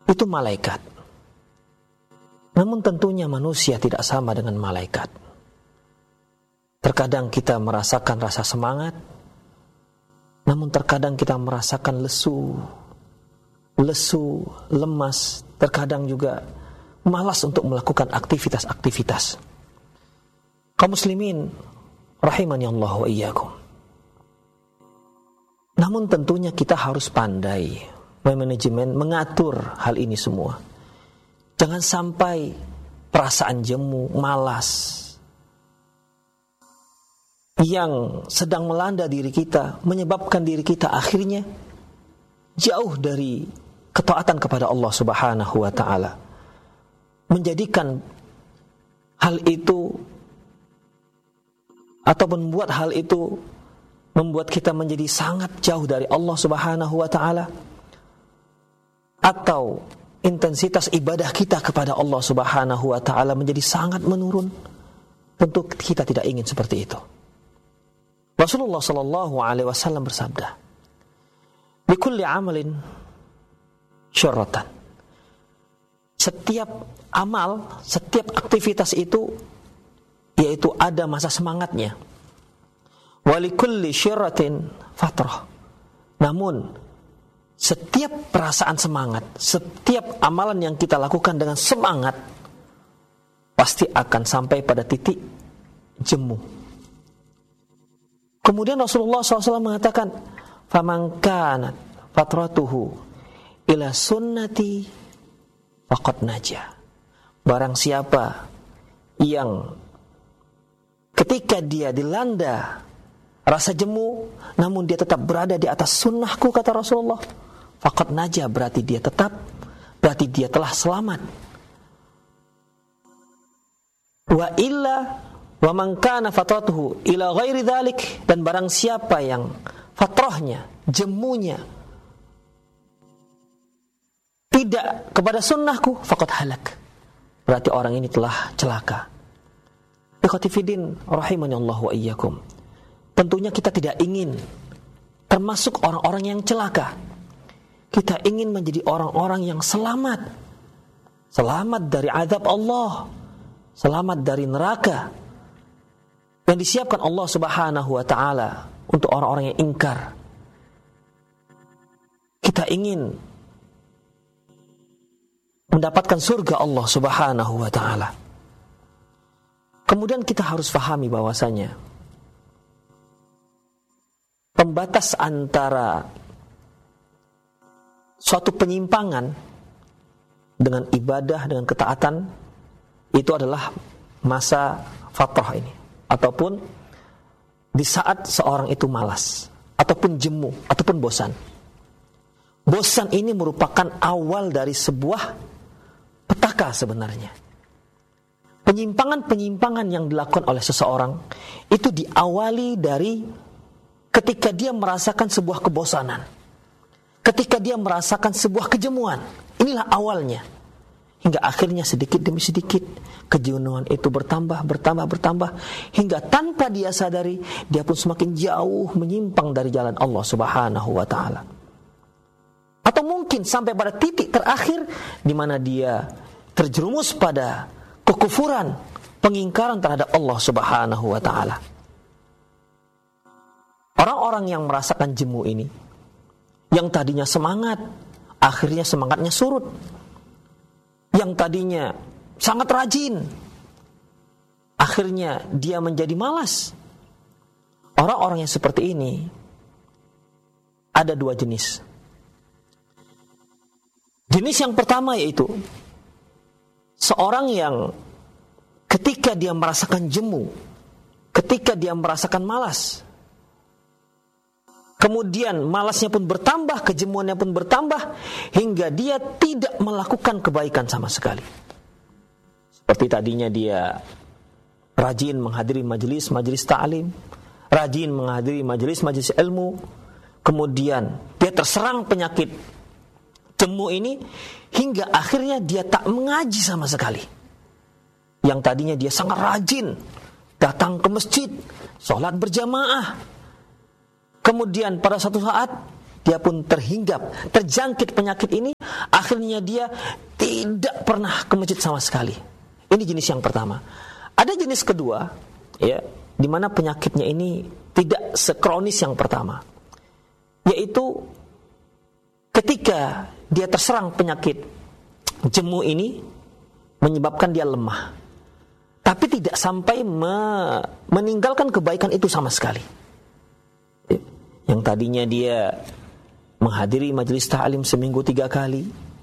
itu malaikat. Namun tentunya manusia tidak sama dengan malaikat. Terkadang kita merasakan rasa semangat, namun terkadang kita merasakan lesu, lemas, terkadang juga malas untuk melakukan aktivitas-aktivitas. Kaum muslimin rahimani Allah wa iyyakum. Namun tentunya kita harus pandai memanajemen, mengatur hal ini semua. Jangan sampai perasaan jemu, malas yang sedang melanda diri kita menyebabkan diri kita akhirnya jauh dari ketaatan kepada Allah Subhanahu wa taala. Menjadikan hal itu atau membuat hal itu membuat kita menjadi sangat jauh dari Allah Subhanahu wa taala, atau intensitas ibadah kita kepada Allah Subhanahu wa taala menjadi sangat menurun. Tentu kita tidak ingin seperti itu. Rasulullah sallallahu alaihi wasallam bersabda, "Likulli amalin syurratan." Setiap amal, setiap aktivitas itu yaitu ada masa semangatnya. Wa likulli syirratin fatrah. Namun setiap perasaan semangat, setiap amalan yang kita lakukan dengan semangat pasti akan sampai pada titik jemu. Kemudian Rasulullah SAW mengatakan, "Faman kanat fatratuhu ila sunnati faqad naja." Barang siapa yang ketika dia dilanda rasa jemu, namun dia tetap berada di atas sunnahku, kata Rasulullah, faqad naja, berarti dia telah selamat. Wa illa wa man kana fatratuhu ila ghairi dzalik, dan barang siapa yang fatrahnya, jemunya tidak kepada sunnahku, faqad halak, berarti orang ini telah celaka. Ikhwati fiddin rahimani Allah wa iyyakum. Tentunya kita tidak ingin termasuk orang-orang yang celaka. Kita ingin menjadi orang-orang yang selamat. Selamat dari azab Allah, selamat dari neraka yang disiapkan Allah Subhanahu wa taala untuk orang-orang yang ingkar. Kita ingin mendapatkan surga Allah Subhanahu wa taala. Kemudian kita harus fahami bahwasanya pembatas antara suatu penyimpangan dengan ibadah, dengan ketaatan, itu adalah masa fatrah ini, ataupun di saat seorang itu malas, ataupun jemu, ataupun bosan. Bosan ini merupakan awal dari sebuah petaka sebenarnya. Penyimpangan-penyimpangan yang dilakukan oleh seseorang itu diawali dari ketika dia merasakan sebuah kebosanan, ketika dia merasakan sebuah kejemuan. Inilah awalnya. Hingga akhirnya sedikit demi sedikit kejenuhan itu bertambah, hingga tanpa dia sadari dia pun semakin jauh menyimpang dari jalan Allah Subhanahu wa taala. Atau mungkin sampai pada titik terakhir di mana dia terjerumus pada kekufuran, pengingkaran terhadap Allah Subhanahu wa taala. Orang-orang yang merasakan jemu ini, yang tadinya semangat, akhirnya semangatnya surut. Yang tadinya sangat rajin, akhirnya dia menjadi malas. Orang-orang yang seperti ini ada dua jenis. Jenis yang pertama yaitu seorang yang ketika dia merasakan jemu, ketika dia merasakan malas, kemudian malasnya pun bertambah, kejemuannya pun bertambah, hingga dia tidak melakukan kebaikan sama sekali. Seperti tadinya dia rajin menghadiri majelis ta'lim, rajin menghadiri majelis ilmu, kemudian dia terserang penyakit jemu ini, hingga akhirnya dia tak mengaji sama sekali. Yang tadinya dia sangat rajin datang ke masjid, sholat berjamaah, kemudian pada suatu saat dia pun terjangkit penyakit ini, akhirnya dia tidak pernah ke masjid sama sekali. Ini jenis yang pertama. Ada jenis kedua, ya, di mana penyakitnya ini tidak sekronis yang pertama, yaitu ketika dia terserang penyakit jemu ini menyebabkan dia lemah, tapi tidak sampai meninggalkan kebaikan itu sama sekali. Yang tadinya dia menghadiri majelis ta'lim seminggu 3 kali,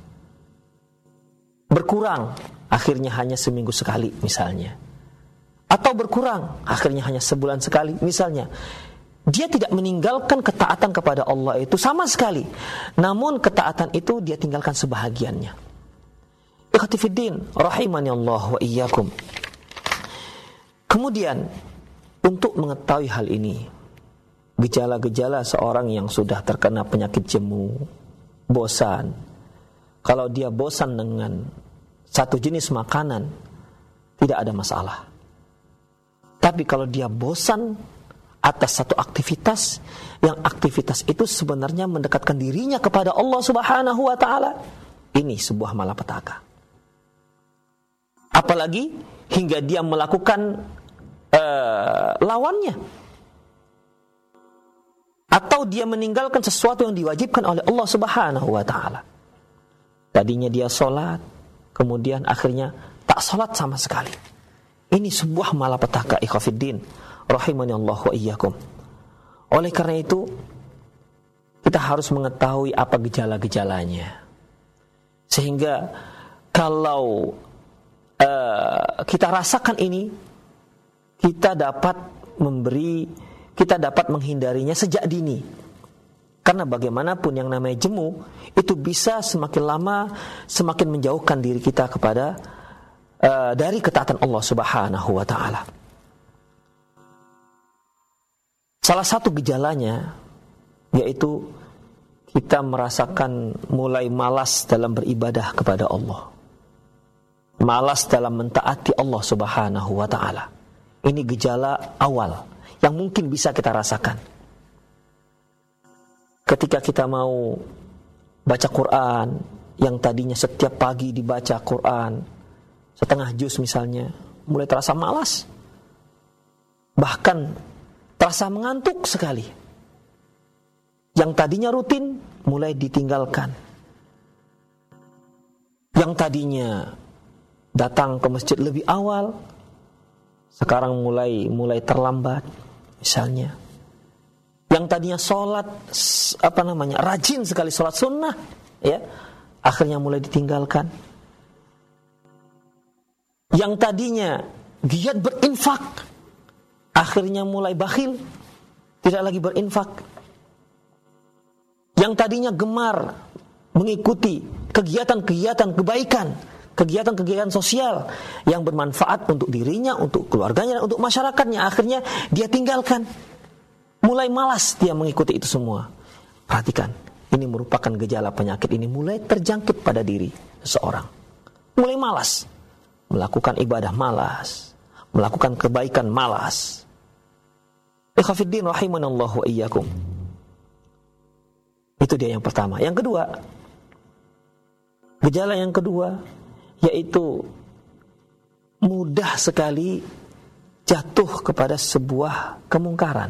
berkurang, akhirnya hanya seminggu sekali misalnya. Atau berkurang, akhirnya hanya sebulan sekali misalnya. Dia tidak meninggalkan ketaatan kepada Allah itu sama sekali, namun ketaatan itu dia tinggalkan sebahagiannya. Ikhwati fiddin, rahimani Allah wa iyyakum. Kemudian, untuk mengetahui hal ini, gejala-gejala seorang yang sudah terkena penyakit jemu, bosan. Kalau dia bosan dengan satu jenis makanan, tidak ada masalah. Tapi kalau dia bosan atas satu aktivitas, yang aktivitas itu sebenarnya mendekatkan dirinya kepada Allah Subhanahu wa ta'ala, ini sebuah malapetaka. Apalagi hingga dia melakukan lawannya, atau dia meninggalkan sesuatu yang diwajibkan oleh Allah Subhanahu wa ta'ala. Tadinya dia sholat, kemudian akhirnya tak sholat sama sekali. Ini sebuah malapetaka, ikhwafiddin, rahimani Allah wa iyyakum. Oleh karena itu, kita harus mengetahui apa gejala-gejalanya, sehingga kalau kita rasakan ini, kita dapat menghindarinya sejak dini. Karena bagaimanapun yang namanya jemu itu bisa semakin lama semakin menjauhkan diri kita kepada dari ketaatan Allah Subhanahu wa ta'ala. Salah satu gejalanya yaitu kita merasakan mulai malas dalam beribadah kepada Allah, malas dalam mentaati Allah Subhanahu wa ta'ala. Ini gejala awal yang mungkin bisa kita rasakan. Ketika kita mau baca Quran, yang tadinya setiap pagi dibaca Quran setengah juz misalnya, mulai terasa malas, bahkan terasa mengantuk sekali. Yang tadinya rutin mulai ditinggalkan. Yang tadinya datang ke masjid lebih awal, sekarang mulai terlambat misalnya. Yang tadinya sholat rajin sekali sholat sunnah, ya, akhirnya mulai ditinggalkan. Yang tadinya giat berinfak, akhirnya mulai bakhil, tidak lagi berinfak. Yang tadinya gemar mengikuti kegiatan-kegiatan kebaikan, kegiatan-kegiatan sosial yang bermanfaat untuk dirinya, untuk keluarganya, dan untuk masyarakatnya, akhirnya dia tinggalkan. Mulai malas dia mengikuti itu semua. Perhatikan, ini merupakan gejala penyakit ini mulai terjangkit pada diri seseorang. Mulai malas, melakukan ibadah malas, melakukan kebaikan malas. Ikhwafiddin rahimanallahu wa iyyakum. Itu dia yang pertama. Yang kedua, gejala yang kedua yaitu mudah sekali jatuh kepada sebuah kemungkaran.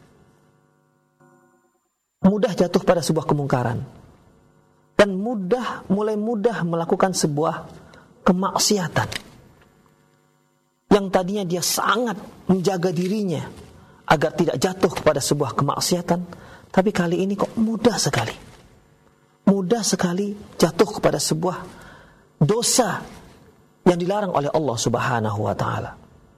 Mudah jatuh pada sebuah kemungkaran. Dan mulai mudah melakukan sebuah kemaksiatan. Yang tadinya dia sangat menjaga dirinya agar tidak jatuh kepada sebuah kemaksiatan, tapi kali ini kok mudah sekali jatuh kepada sebuah dosa yang dilarang oleh Allah Subhanahu wa ta'ala.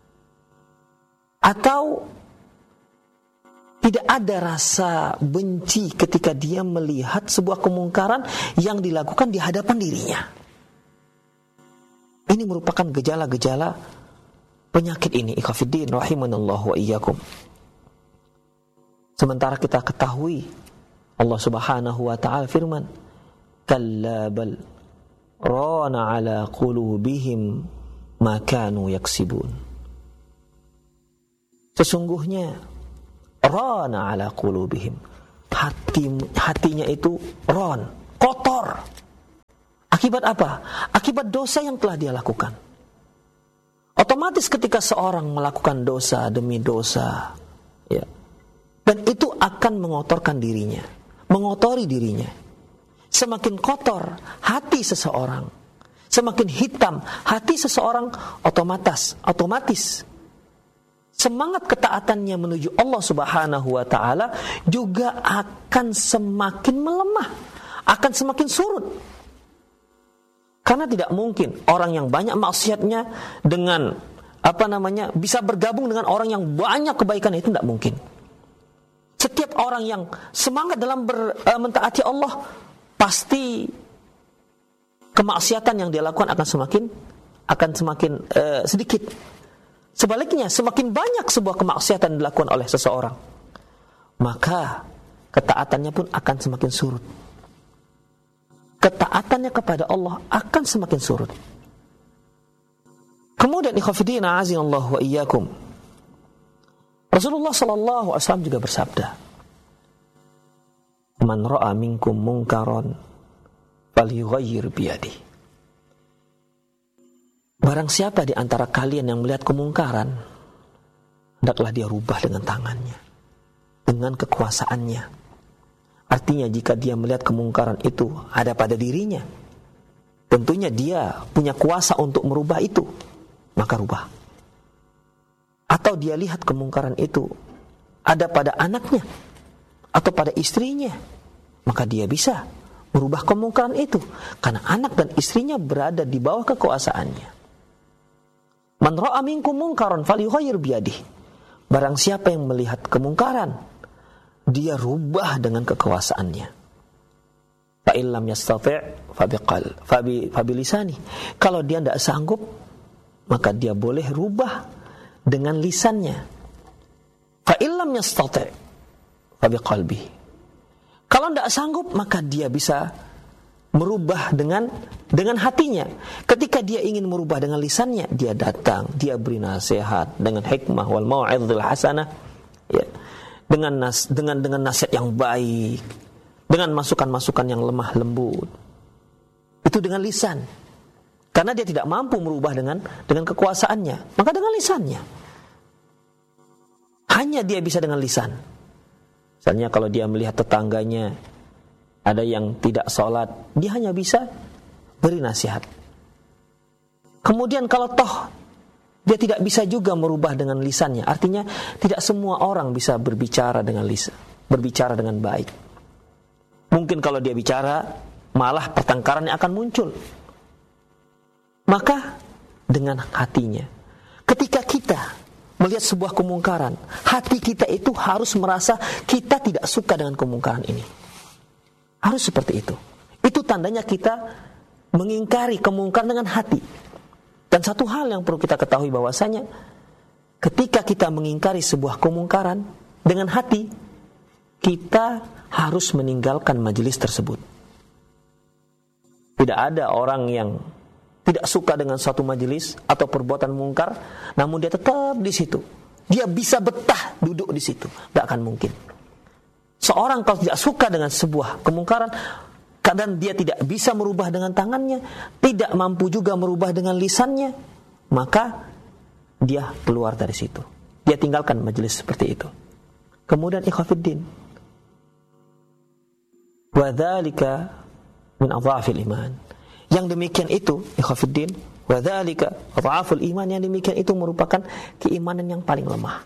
Atau tidak ada rasa benci ketika dia melihat sebuah kemungkaran yang dilakukan di hadapan dirinya. Ini merupakan gejala-gejala penyakit ini, ikhwafiddin rahimanallahu wa iyyakum. Sementara kita ketahui Allah Subhanahu wa ta'ala firman, kalla bal rana ala qulubihim ma kanu yaksibun. Sesungguhnya rana ala qulubihim, hatinya itu kotor. Akibat apa? Akibat dosa yang telah dia lakukan. Otomatis ketika seorang melakukan dosa demi dosa, ya, dan itu akan mengotorkan dirinya, mengotori dirinya. Semakin kotor hati seseorang, semakin hitam hati seseorang, otomatis semangat ketaatannya menuju Allah Subhanahu wa taala juga akan semakin melemah, akan semakin surut. Karena tidak mungkin orang yang banyak maksiatnya dengan bisa bergabung dengan orang yang banyak kebaikan, itu tidak mungkin. Setiap orang yang semangat dalam mentaati Allah, pasti kemaksiatan yang dia lakukan akan semakin sedikit. Sebaliknya, semakin banyak sebuah kemaksiatan dilakukan oleh seseorang, maka ketaatannya pun akan semakin surut. Ketaatannya kepada Allah akan semakin surut. Kemudian ikhwafidina azinallahu wa iyyakum, Rasulullah sallallahu alaihi wasallam juga bersabda, "Man ra'a minkum munkaran falyughayyir biyadihi." Barang siapa di antara kalian yang melihat kemungkaran, hendaklah dia rubah dengan tangannya, dengan kekuasaannya. Artinya jika dia melihat kemungkaran itu ada pada dirinya, tentunya dia punya kuasa untuk merubah itu, maka rubah. Atau dia lihat kemungkaran itu ada pada anaknya atau pada istrinya, maka dia bisa merubah kemungkaran itu, karena anak dan istrinya berada di bawah kekuasaannya. Man ra'a minkum munkaran falyughayyir biyadihi. Barang siapa yang melihat kemungkaran, dia rubah dengan kekuasaannya. Fa illam yastati' fa bilisani. Kalau dia tidak sanggup, maka dia boleh rubah dengan lisannya. Fa illam yastati' fa biqalbihi. Kalau tidak sanggup, maka dia bisa merubah dengan hatinya. Ketika dia ingin merubah dengan lisannya, dia datang, dia beri nasihat dengan hikmah wal mau'izil hasanah, ya, dengan nasihat yang baik, dengan masukan-masukan yang lemah lembut. Itu dengan lisan. Karena dia tidak mampu merubah dengan kekuasaannya, maka dengan lisannya. Hanya dia bisa dengan lisan. Misalnya kalau dia melihat tetangganya ada yang tidak sholat, dia hanya bisa beri nasihat. Kemudian kalau toh dia tidak bisa juga merubah dengan lisannya, artinya tidak semua orang bisa berbicara dengan lisan, berbicara dengan baik. Mungkin kalau dia bicara, malah pertengkaran yang akan muncul. Maka dengan hatinya, ketika kita melihat sebuah kemungkaran, hati kita itu harus merasa kita tidak suka dengan kemungkaran ini. Harus seperti itu. Itu tandanya kita mengingkari kemungkaran dengan hati. Dan satu hal yang perlu kita ketahui bahwasanya ketika kita mengingkari sebuah kemungkaran dengan hati, kita harus meninggalkan majelis tersebut. Tidak ada orang yang tidak suka dengan suatu majelis atau perbuatan mungkar, namun dia tetap di situ. Dia bisa betah duduk di situ. Tidak akan mungkin. Seorang kalau tidak suka dengan sebuah kemungkaran, kadang dia tidak bisa merubah dengan tangannya, tidak mampu juga merubah dengan lisannya, maka dia keluar dari situ. Dia tinggalkan majelis seperti itu. Kemudian ikhwafiddin, wa dzalika min adhafil iman. Yang demikian itu, ikhwafiddin, wa dzalika adhaful iman, yang demikian itu merupakan keimanan yang paling lemah.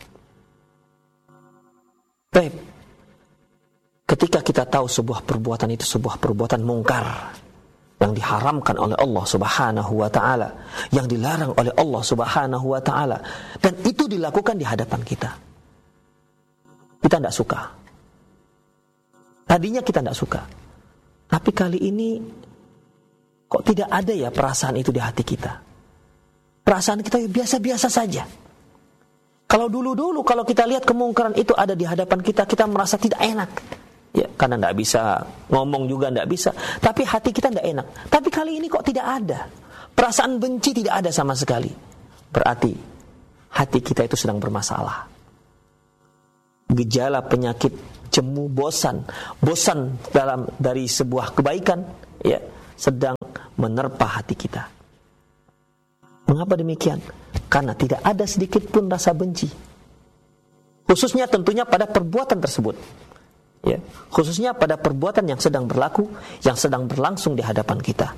Baik. Ketika kita tahu sebuah perbuatan itu sebuah perbuatan mungkar yang diharamkan oleh Allah Subhanahu wa taala, yang dilarang oleh Allah Subhanahu wa taala, dan itu dilakukan di hadapan kita. Kita tidak suka. Tadinya kita tidak suka. Tapi kali ini kok tidak ada ya perasaan itu di hati kita. Perasaan kita biasa-biasa saja. Kalau dulu-dulu kalau kita lihat kemungkaran itu ada di hadapan kita, kita merasa tidak enak. Ya, karena tidak bisa ngomong juga tidak bisa, tapi hati kita tidak enak. Tapi kali ini kok tidak ada, perasaan benci tidak ada sama sekali. Berarti hati kita itu sedang bermasalah. Gejala penyakit jemu, bosan dari sebuah kebaikan, ya, sedang menerpa hati kita. Mengapa demikian? Karena tidak ada sedikit pun rasa benci, khususnya tentunya pada perbuatan tersebut, ya, khususnya pada perbuatan yang sedang berlaku, yang sedang berlangsung di hadapan kita.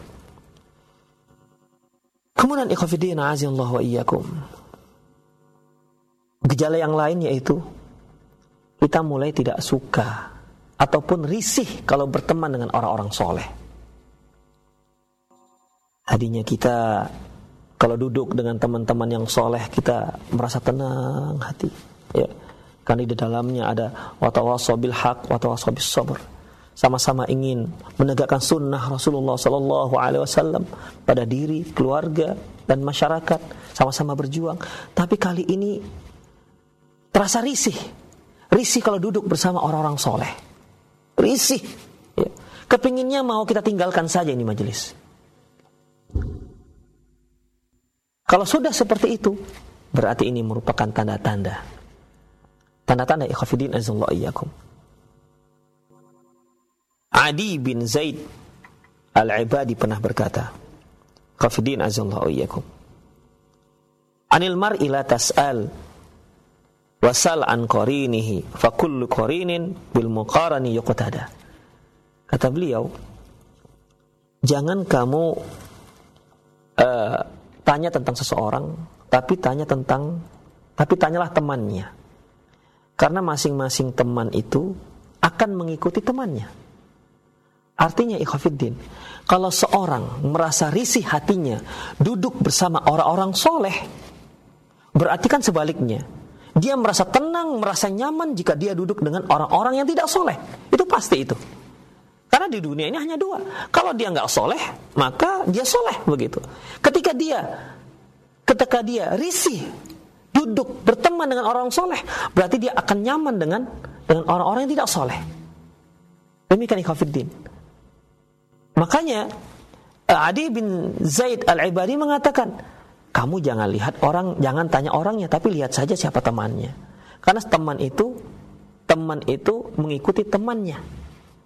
Kemudian ikhwafidin azallahu wa iyyakum, gejala yang lain yaitu kita mulai tidak suka ataupun risih kalau berteman dengan orang-orang soleh. Tadinya kita kalau duduk dengan teman-teman yang soleh, kita merasa tenang hati, ya, karena di dalamnya ada watawassaw bil haq watawassaw bis sabr, sama-sama ingin menegakkan sunnah Rasulullah sallallahu alaihi wasallam pada diri, keluarga dan masyarakat, sama-sama berjuang. Tapi kali ini terasa risih kalau duduk bersama orang-orang soleh, risih, ya. Kepinginnya mau kita tinggalkan saja ini majelis. Kalau sudah seperti itu, berarti ini merupakan tanda-tanda ikhwafidin azallahu iyyakum. Adi bin Zaid al-Ibadi pernah berkata, ikhwafidin azallahu iyyakum, anil mar'i la tas'al wasal an qarinihi fa kullu qarinin bil muqarani yuqtada. Kata beliau, jangan kamu tanya tentang seseorang, tapi tanyalah temannya, karena masing-masing teman itu akan mengikuti temannya. Artinya ikhwafiddin, kalau seorang merasa risih hatinya duduk bersama orang-orang soleh, berarti kan sebaliknya, dia merasa tenang, merasa nyaman jika dia duduk dengan orang-orang yang tidak soleh. Itu pasti itu. Karena di dunia ini hanya dua. Kalau dia nggak soleh, maka dia soleh, begitu. Ketika dia risih duduk berteman dengan orang soleh, berarti dia akan nyaman dengan orang-orang yang tidak soleh. Demikian ikhwatiddin. Makanya Adi bin Zaid al-Ibadi mengatakan, kamu jangan lihat orang, jangan tanya orangnya, tapi lihat saja siapa temannya. Karena teman itu mengikuti temannya.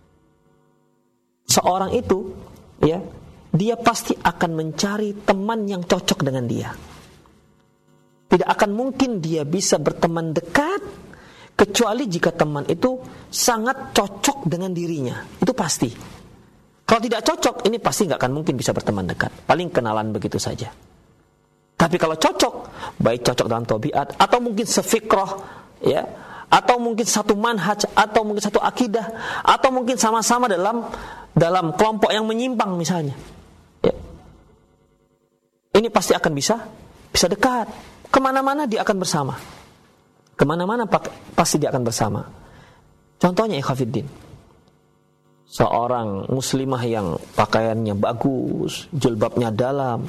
Seorang itu, ya, dia pasti akan mencari teman yang cocok dengan dia. Tidak akan mungkin dia bisa berteman dekat kecuali jika teman itu sangat cocok dengan dirinya. Itu pasti. Kalau tidak cocok, ini pasti nggak akan mungkin bisa berteman dekat. Paling kenalan begitu saja. Tapi kalau cocok, baik cocok dalam tabiat, atau mungkin sefikroh, ya, atau mungkin satu manhaj, atau mungkin satu akidah, atau mungkin sama-sama dalam kelompok yang menyimpang misalnya, ya. Ini pasti akan bisa dekat. Kemana-mana dia akan bersama. Kemana-mana pasti dia akan bersama. Contohnya ikhwatiddin, seorang muslimah yang pakaiannya bagus, jilbabnya dalam,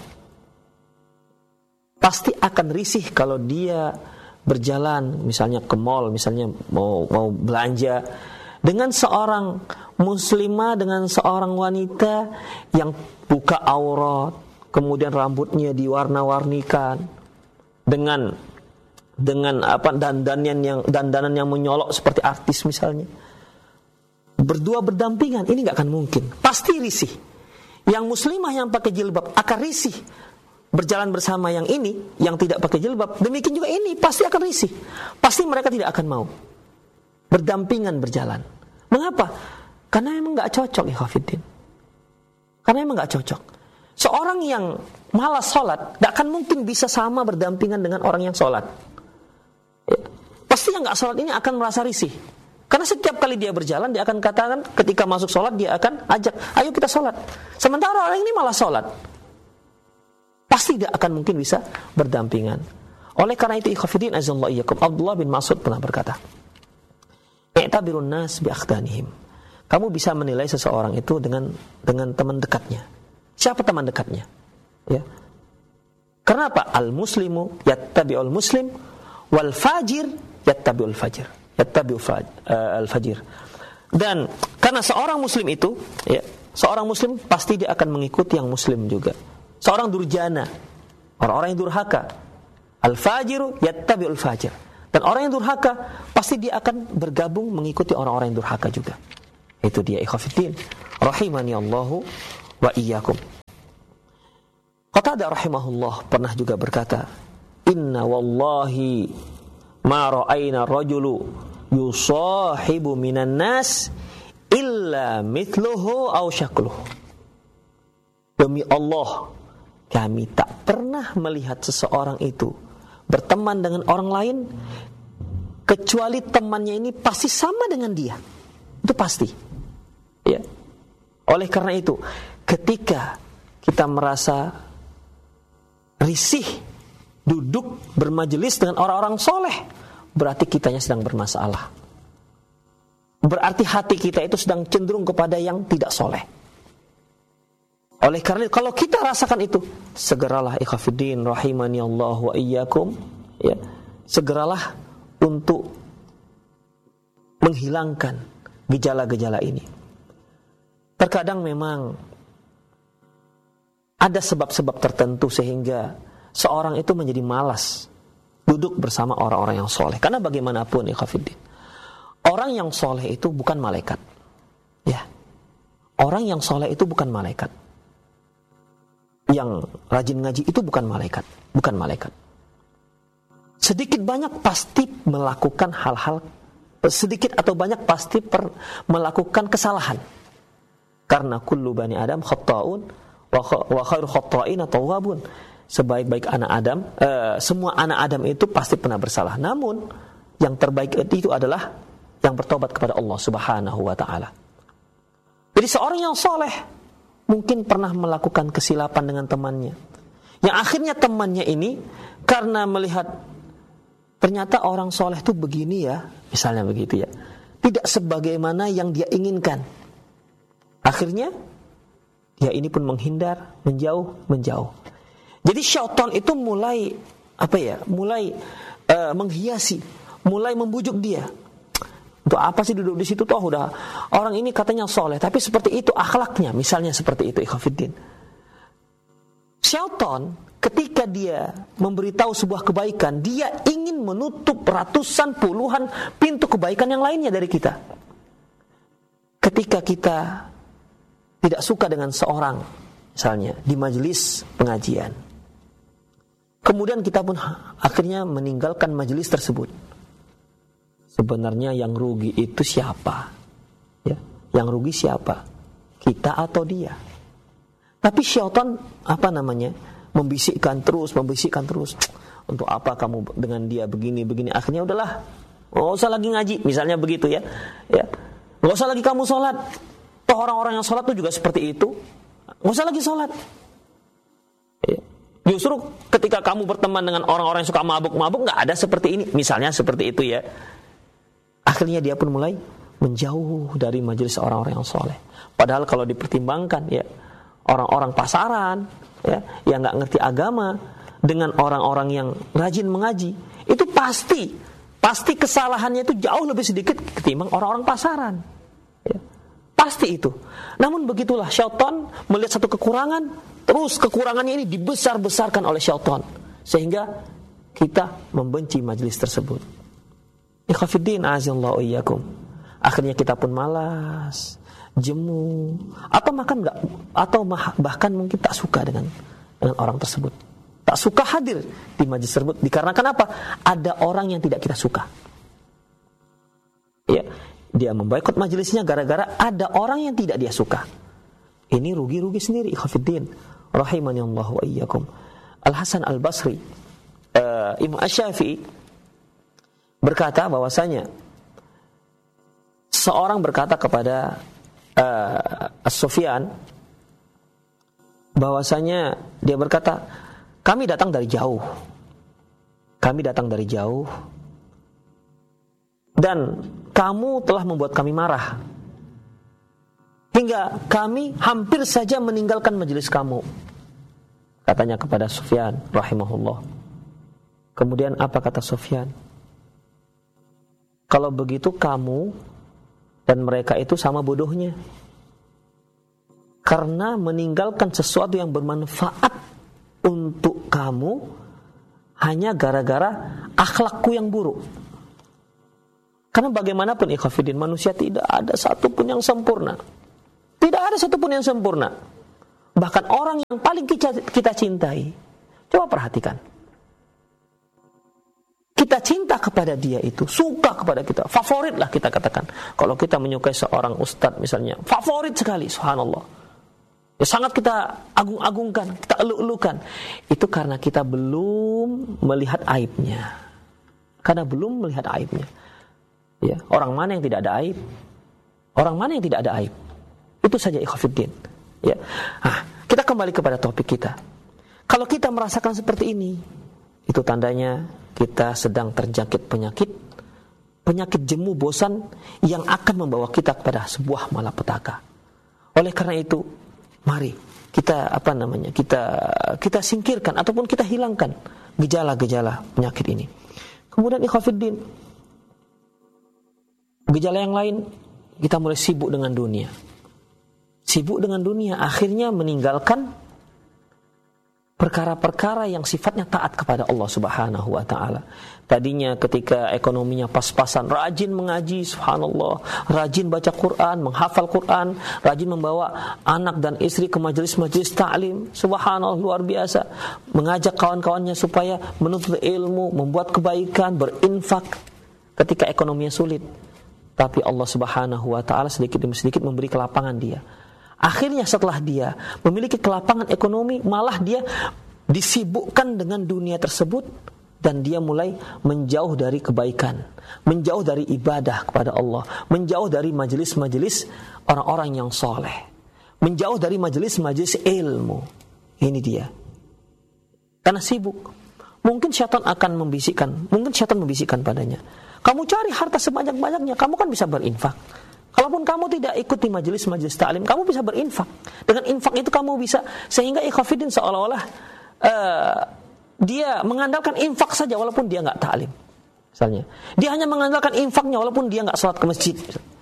pasti akan risih kalau dia berjalan misalnya ke mall, misalnya mau belanja dengan seorang muslimah, dengan seorang wanita yang buka aurat, kemudian rambutnya diwarna-warnikan dengan dandanan yang menyolok seperti artis misalnya. Berdua berdampingan, ini nggak akan mungkin. Pasti risih. Yang muslimah yang pakai jilbab akan risih berjalan bersama yang ini, yang tidak pakai jilbab. Demikian juga ini pasti akan risih. Pasti mereka tidak akan mau berdampingan berjalan. Mengapa? Karena memang nggak cocok, ikhwatiddin. Karena memang nggak cocok. Seorang yang malas sholat nggak akan mungkin bisa sama berdampingan dengan orang yang sholat. Ya. Pasti yang nggak sholat ini akan merasa risih. Karena setiap kali dia berjalan, dia akan katakan ketika masuk sholat dia akan ajak, ayo kita sholat. Sementara orang ini malas sholat, pasti tidak akan mungkin bisa berdampingan. Oleh karena itu ikhwatiddin azallahu iyyakum, Abdullah bin Mas'ud pernah berkata, i'tabirun nas bi akhdanihim. Kamu bisa menilai seseorang itu dengan teman dekatnya. Siapa teman dekatnya? Ya. Karena apa? Al-muslimu yattabi'ul muslim wal fajir yattabi'ul fajir. Al-fajir. Dan karena seorang muslim itu, ya, seorang muslim pasti dia akan mengikuti yang muslim juga. Seorang durjana, orang-orang yang durhaka, al-fajiru yattabi'ul fajir. Dan orang yang durhaka pasti dia akan bergabung mengikuti orang-orang yang durhaka juga. Itu dia ikhwatiddin rahimani Allahu wa iyyakum. Qatadah rahimahullah pernah juga berkata, inna wallahi ma ra'ayna rajulu yusahibu minan nas illa mithluhu aw syakluhu. Demi Allah, kami tak pernah melihat seseorang itu berteman dengan orang lain kecuali temannya ini pasti sama dengan dia. Itu pasti. Ya. Oleh karena itu, ketika kita merasa risih duduk bermajelis dengan orang-orang soleh, berarti kitanya sedang bermasalah. Berarti hati kita itu sedang cenderung kepada yang tidak soleh. Oleh karena itu, kalau kita rasakan itu, segeralah ikhwatiddin rahimani Allah wa iyyakum, ya, segeralah untuk menghilangkan gejala-gejala ini. Terkadang memang ada sebab-sebab tertentu sehingga seorang itu menjadi malas duduk bersama orang-orang yang soleh. Karena bagaimanapun ikhwatiddin, orang yang soleh itu bukan malaikat. Ya, orang yang soleh itu bukan malaikat. Yang rajin ngaji itu bukan malaikat, bukan malaikat. Sedikit banyak pasti melakukan hal-hal, sedikit atau banyak pasti melakukan kesalahan. Karena kullu bani Adam khata'un wa khairu khata'ina tawwabun. Sebaik-baik anak Adam, semua anak Adam itu pasti pernah bersalah. Namun yang terbaik itu adalah yang bertobat kepada Allah Subhanahu wa taala. Jadi seorang yang soleh mungkin pernah melakukan kesilapan dengan temannya, yang akhirnya temannya ini karena melihat ternyata orang soleh itu begini ya, misalnya begitu ya, tidak sebagaimana yang dia inginkan, akhirnya dia ini pun menghindar, menjauh. Jadi syaitan itu mulai menghiasi, mulai membujuk dia. Untuk apa sih duduk di situ, toh udah orang ini katanya soleh, tapi seperti itu akhlaknya, misalnya seperti itu ikhwatiddin. Syaitan ketika dia memberitahu sebuah kebaikan, dia ingin menutup ratusan, puluhan pintu kebaikan yang lainnya dari kita. Ketika kita tidak suka dengan seorang, misalnya di majelis pengajian, kemudian kita pun akhirnya meninggalkan majelis tersebut. Sebenarnya yang rugi itu siapa? Ya, yang rugi siapa? Kita atau dia? Tapi syaitan membisikkan terus. Untuk apa kamu dengan dia begini? Akhirnya udahlah, nggak usah lagi ngaji, misalnya begitu ya. Nggak usah lagi kamu sholat. Toh orang-orang yang sholat itu juga seperti itu. Nggak usah lagi sholat. Ya. Justru ketika kamu berteman dengan orang-orang yang suka mabuk-mabuk, nggak ada seperti ini. Misalnya seperti itu ya. Akhirnya dia pun mulai menjauh dari majelis orang-orang yang soleh. Padahal kalau dipertimbangkan ya, orang-orang pasaran ya, yang nggak ngerti agama dengan orang-orang yang rajin mengaji, itu pasti kesalahannya itu jauh lebih sedikit ketimbang orang-orang pasaran. Ya, pasti itu. Namun begitulah syaitan melihat satu kekurangan, terus kekurangannya ini dibesar-besarkan oleh syaitan sehingga kita membenci majelis tersebut. Ikhwatiddin azallahu iyyakum. Akhirnya kita pun malas, jemu, atau bahkan mungkin tak suka dengan orang tersebut. Tak suka hadir di majelis tersebut dikarenakan apa? Ada orang yang tidak kita suka. Ya, dia memboikot majelisnya gara-gara ada orang yang tidak dia suka. Ini rugi-rugi sendiri ikhwatiddin rahimani Allah wa iyyakum. Al-Hasan Al-Basri, Imam Asy-Syafi'i berkata bahwasanya seorang berkata kepada As-Sufyan bahwasanya dia berkata, kami datang dari jauh dan kamu telah membuat kami marah hingga kami hampir saja meninggalkan majelis kamu, katanya kepada Sufyan rahimahullah. Kemudian apa kata Sufyan? Kalau begitu kamu dan mereka itu sama bodohnya. Karena meninggalkan sesuatu yang bermanfaat untuk kamu hanya gara-gara akhlakku yang buruk. Karena bagaimanapun ikhwafidin, manusia tidak ada satupun yang sempurna. Tidak ada satupun yang sempurna. Bahkan orang yang paling kita cintai, coba perhatikan. Kita cinta kepada dia itu, suka kepada kita, favorit lah kita katakan. Kalau kita menyukai seorang ustadz misalnya, favorit sekali, subhanallah. Ya, sangat kita agung-agungkan, kita eluk-elukan. Itu karena kita belum melihat aibnya. Karena belum melihat aibnya. Ya, orang mana yang tidak ada aib? Orang mana yang tidak ada aib? Itu saja ikhwafiddin. Ya. Nah, kita kembali kepada topik kita. Kalau kita merasakan seperti ini, itu tandanya kita sedang terjangkit penyakit jemu bosan yang akan membawa kita kepada sebuah malapetaka. Oleh karena itu, mari kita kita singkirkan ataupun kita hilangkan gejala-gejala penyakit ini. Kemudian ikhwafiddin, gejala yang lain, kita mulai sibuk dengan dunia. Sibuk dengan dunia akhirnya meninggalkan perkara-perkara yang sifatnya taat kepada Allah Subhanahu wa taala. Tadinya ketika ekonominya pas-pasan, rajin mengaji, subhanallah, rajin baca Quran, menghafal Quran, rajin membawa anak dan istri ke majelis-majelis ta'lim, subhanallah, luar biasa, mengajak kawan-kawannya supaya menuntut ilmu, membuat kebaikan, berinfak ketika ekonominya sulit. Tapi Allah Subhanahu wa taala sedikit demi sedikit memberi kelapangan dia. Akhirnya setelah dia memiliki kelapangan ekonomi, malah dia disibukkan dengan dunia tersebut dan dia mulai menjauh dari kebaikan, menjauh dari ibadah kepada Allah, menjauh dari majelis-majelis orang-orang yang soleh, menjauh dari majelis-majelis ilmu. Ini dia. Karena sibuk. Mungkin syaitan membisikkan padanya, kamu cari harta sebanyak-banyaknya, kamu kan bisa berinfak. Kalaupun kamu tidak ikuti majelis-majelis ta'lim, kamu bisa berinfak. Dengan infak itu kamu bisa, sehingga ikhwafidin seolah-olah dia mengandalkan infak saja walaupun dia nggak ta'lim. Misalnya, dia hanya mengandalkan infaknya walaupun dia nggak sholat ke masjid.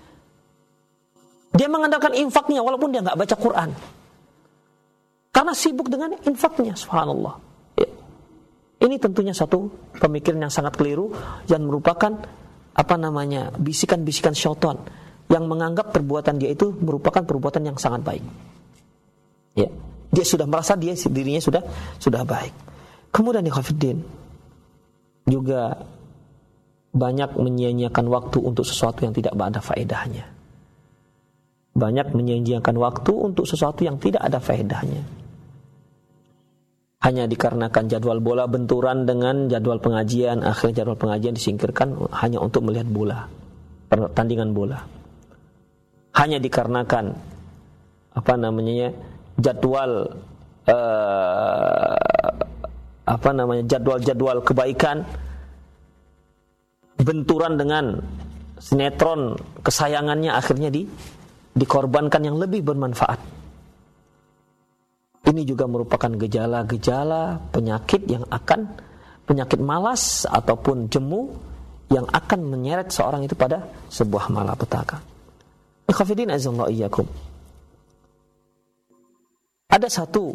Dia mengandalkan infaknya walaupun dia nggak baca Quran. Karena sibuk dengan infaknya, subhanallah. Ya. Ini tentunya satu pemikiran yang sangat keliru yang merupakan bisikan-bisikan syaitan yang menganggap perbuatan dia itu merupakan perbuatan yang sangat baik. Ya, dia sudah merasa dirinya sudah baik. Kemudian ikhwatiddin juga banyak menyia-nyiakan waktu untuk sesuatu yang tidak ada faedahnya. Banyak menyia-nyiakan waktu untuk sesuatu yang tidak ada faedahnya. Hanya dikarenakan jadwal bola benturan dengan jadwal pengajian, akhirnya jadwal pengajian disingkirkan hanya untuk melihat bola, pertandingan bola. Hanya dikarenakan jadwal kebaikan benturan dengan sinetron kesayangannya, akhirnya dikorbankan yang lebih bermanfaat. Ini juga merupakan gejala-gejala penyakit malas ataupun jemu yang akan menyeret seorang itu pada sebuah malapetaka. Ikhwafidin azallahu iyyakum. Ada satu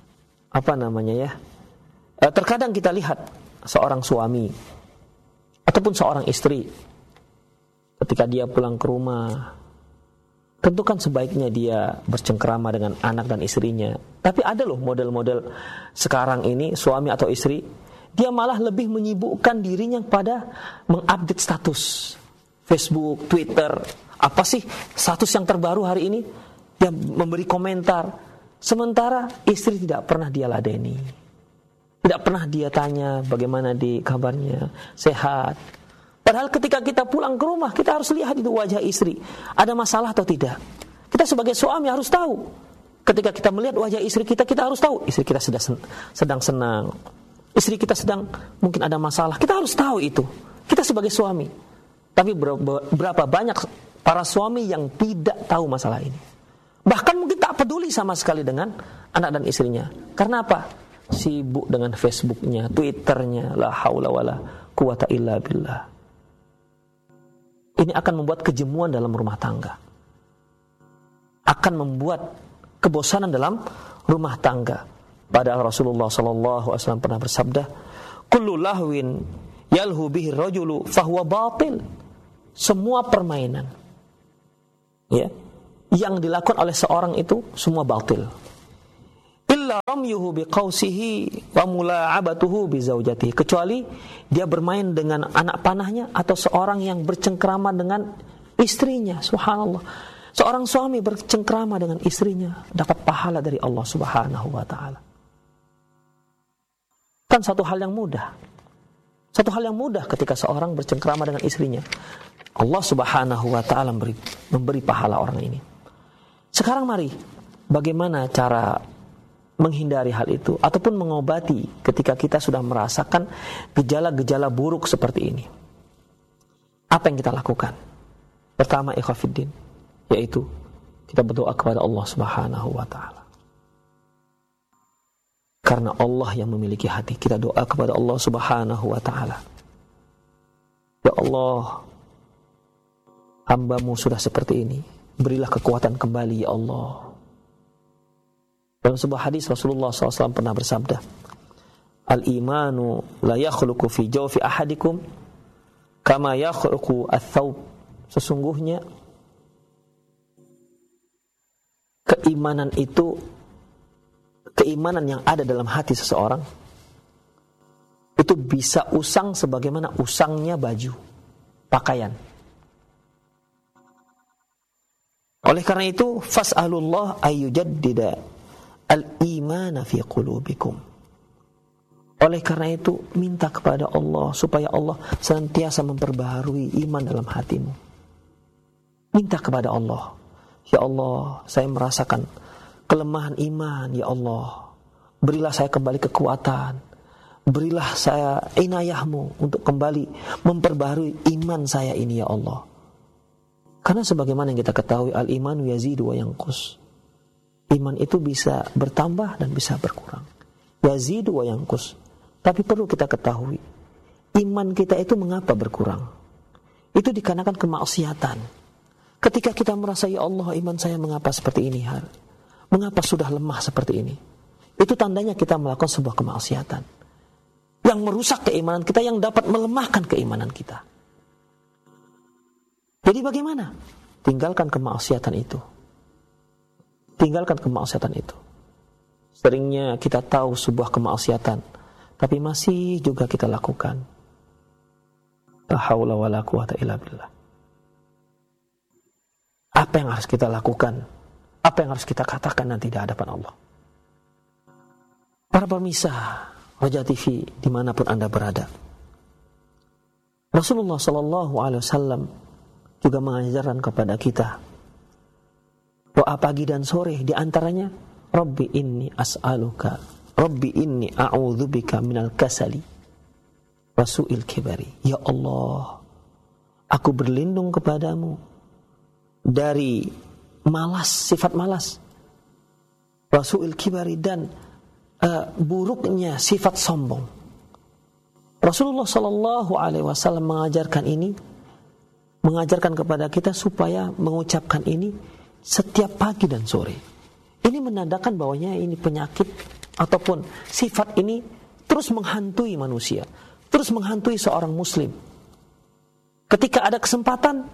terkadang kita lihat seorang suami ataupun seorang istri ketika dia pulang ke rumah, tentu kan sebaiknya dia bercengkerama dengan anak dan istrinya. Tapi ada loh model-model sekarang ini, suami atau istri, dia malah lebih menyibukkan dirinya pada mengupdate status Facebook, Twitter. Apa sih status yang terbaru hari ini? Dia memberi komentar. Sementara istri tidak pernah dia ladeni. Tidak pernah dia tanya bagaimana di kabarnya, sehat. Padahal ketika kita pulang ke rumah, kita harus lihat itu wajah istri. Ada masalah atau tidak? Kita sebagai suami harus tahu. Ketika kita melihat wajah istri kita, kita harus tahu istri kita sedang senang. Istri kita sedang mungkin ada masalah. Kita harus tahu itu. Kita sebagai suami. Tapi berapa banyak para suami yang tidak tahu masalah ini. Bahkan mungkin tak peduli sama sekali dengan anak dan istrinya. Karena apa? Sibuk dengan Facebooknya, Twitternya. La haula wala quwata illa billah. Ini akan membuat kejemuan dalam rumah tangga. Akan membuat kebosanan dalam rumah tangga. Padahal Rasulullah SAW pernah bersabda, kullu lahwin yalhu bihi rajulu fahuwa batil. semua permainan ya yang dilakukan oleh seorang itu semua batil. Illa ramyuhu biqausihi wa mula'abatuhu bi zaujatihi, kecuali dia bermain dengan anak panahnya atau seorang yang bercengkrama dengan istrinya. Subhanallah. Seorang suami bercengkrama dengan istrinya dapat pahala dari Allah Subhanahu wa taala. Kan satu hal yang mudah. Satu hal yang mudah ketika seorang bercengkrama dengan istrinya. Allah Subhanahu wa taala memberi pahala orang ini. Sekarang mari, bagaimana cara menghindari hal itu ataupun mengobati ketika kita sudah merasakan gejala-gejala buruk seperti ini? Apa yang kita lakukan? Pertama, ikhwafiddin, yaitu kita berdoa kepada Allah Subhanahu wa taala. Karena Allah yang memiliki hati, kita doa kepada Allah Subhanahu wa taala. Ya Allah, hamba-Mu sudah seperti ini, berilah kekuatan kembali ya Allah. Dalam sebuah hadis Rasulullah SAW pernah bersabda, Al-imanu la yakhluqu fi jawfi ahadikum kama yakhluqu ats-tsawb. Sesungguhnya keimanan itu, keimanan yang ada dalam hati seseorang itu bisa usang sebagaimana usangnya baju, pakaian. Oleh karena itu, fas'alullah ayyujaddida al-imana fi qulubikum. Oleh karena itu, minta kepada Allah supaya Allah senantiasa memperbaharui iman dalam hatimu. Minta kepada Allah, ya Allah, saya merasakan kelemahan iman, ya Allah. Berilah saya kembali kekuatan. Berilah saya inayah-Mu untuk kembali memperbaharui iman saya ini, ya Allah. Karena sebagaimana yang kita ketahui, al-imanu yazidu wa yanqus. Iman itu bisa bertambah dan bisa berkurang. Yazidu wa yanqus. Tapi perlu kita ketahui, iman kita itu mengapa berkurang? Itu dikarenakan kemaksiatan. Ketika kita merasa, ya Allah, iman saya mengapa seperti ini? Mengapa sudah lemah seperti ini? Itu tandanya kita melakukan sebuah kemaksiatan yang merusak keimanan kita, yang dapat melemahkan keimanan kita. Jadi bagaimana? Tinggalkan kemaksiatan itu. Tinggalkan kemaksiatan itu. Seringnya kita tahu sebuah kemaksiatan, tapi masih juga kita lakukan. La haula wala quwata illa billah. Apa yang harus kita lakukan? Apa yang harus kita katakan nanti di hadapan Allah? Para pemirsa Roja TV dimanapun Anda berada, Rasulullah SAW juga mengajarkan kepada kita doa pagi dan sore, di antaranya Rabbi inni as'aluka, Rabbi inni a'udzubika minal kasali wa su'il kibari. Ya Allah, aku berlindung kepadamu dari malas, sifat malas, wa su'il kibari, dan buruknya sifat sombong. Rasulullah SAW mengajarkan ini, mengajarkan kepada kita supaya mengucapkan ini setiap pagi dan sore. Ini menandakan bahwanya ini penyakit ataupun sifat ini terus menghantui manusia, terus menghantui seorang muslim. Ketika ada kesempatan,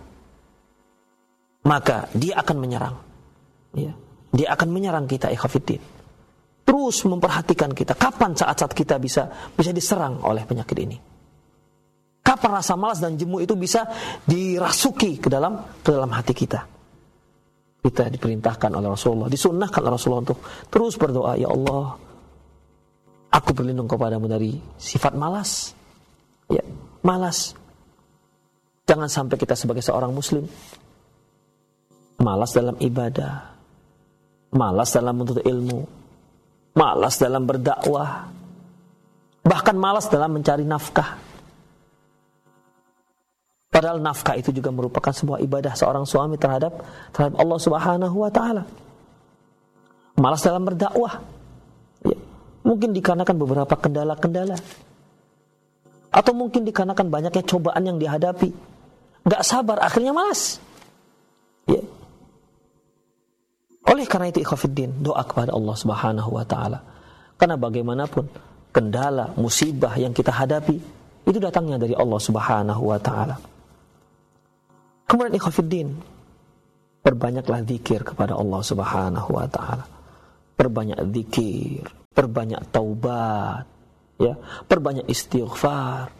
maka dia akan menyerang. Ya. Dia akan menyerang kita, ikhwatiddin. Terus memperhatikan kita, kapan saat-saat kita bisa diserang oleh penyakit ini. Kapan rasa malas dan jemu itu bisa dirasuki ke dalam hati kita. Kita diperintahkan oleh Rasulullah, disunnahkan oleh Rasulullah untuk terus berdoa, ya Allah, aku berlindung kepadamu dari sifat malas. Ya, malas. Jangan sampai kita sebagai seorang muslim malas dalam ibadah, malas dalam menuntut ilmu, malas dalam berdakwah, bahkan malas dalam mencari nafkah. Padahal nafkah itu juga merupakan sebuah ibadah seorang suami terhadap Allah Subhanahu wa taala. Malas dalam berdakwah. Ya, mungkin dikarenakan beberapa kendala-kendala. Atau mungkin dikarenakan banyaknya cobaan yang dihadapi. Gak sabar, akhirnya malas. Ya. Oleh karena itu, ikhwatiddin, doa kepada Allah Subhanahu wa taala. Karena bagaimanapun kendala, musibah yang kita hadapi itu datangnya dari Allah Subhanahu wa taala. Kemudian ikhwatiddin, perbanyaklah zikir kepada Allah Subhanahu wa taala. Perbanyak zikir, perbanyak taubat, ya, perbanyak istighfar.